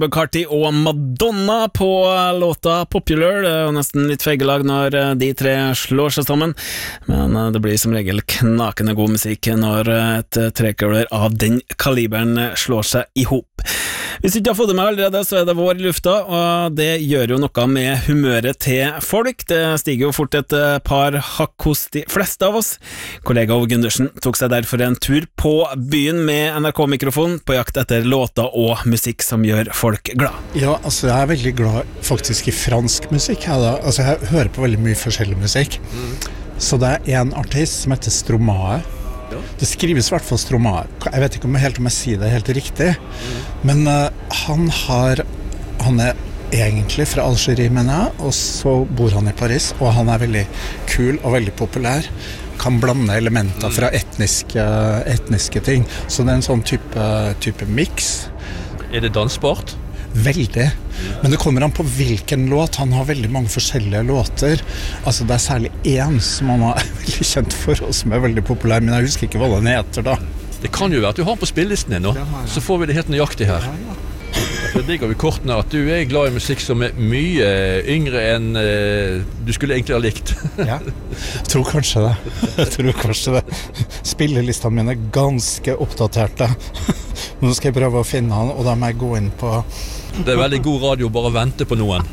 McCarthy og Madonna på låta Popular. Det er jo nesten litt feigelag når de tre slår seg sammen, men det blir som regel knakende god musikk når et trekøler av den kaliberen slår seg ihop. Hvis du ikke har fått det med allerede, så er det vår i lufta, og det gjør jo noe med humøret til folk. Det stiger jo fort et par hakk hos de fleste av oss. Kollega Ove Gundersen tok seg derfor en tur på byen med NRK-mikrofon på jakt etter låter og musikk som gjør folk glad. Ja, altså jeg er veldig glad faktisk i fransk musikk. Altså jeg hører på veldig mye forskjellig musikk. Så det er en artist som heter Stromae. Det skrives i hvert fall Stromae. Jeg vet ikke om jeg sier det helt riktig. Men han er egentlig fra Algerie, mener jeg, og så bor han i Paris, og han er veldig kul og veldig populær. Kan blande elementer fra etniske ting. Så det er en sånn type mix. Er det dansbart? Veldig. Men det kommer an på hvilken låt. Han har veldig mange forskjellige låter. Altså det er særlig en som han er veldig kjent for, og som er veldig populær, men jeg husker ikke hva den heter da. Det kan jo være at du har den på spillelisten din nå, så får vi det helt nøyaktig her. Det digger vi kortene at du er glad i musikk som er mye yngre enn du skulle egentlig ha likt. Ja, jeg tror kanskje det. Spillelistene mine er ganske oppdaterte. Nå skal jeg prøve å finne han, og da må jeg gå inn på... Det er veldig god radio å bare vente på noen.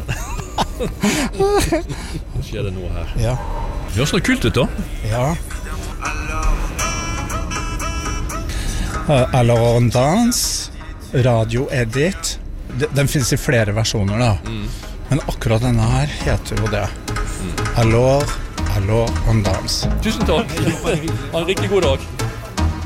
Nå skjer det noe her. Ja. Det høres noe kult ut da. Ja. Alors on danse, radio edit. Den finnes i flere versjoner da. Men akkurat denne her heter jo det. Alors on danse. Tusen takk. Ha en riktig god dag.